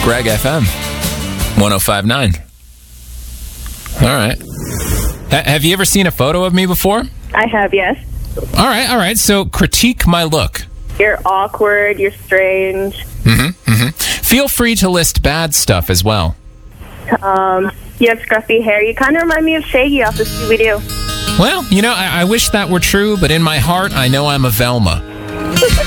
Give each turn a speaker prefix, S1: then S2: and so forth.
S1: Greg FM 105.9. All right. Have you ever seen a photo of me before?
S2: I have, yes.
S1: All right. So critique my look.
S2: You're awkward. You're strange.
S1: Feel free to list bad stuff as well.
S2: You have scruffy hair. You kind of remind me of Shaggy off the Scooby-Doo.
S1: Well, I wish that were true, but in my heart, I know I'm a Velma.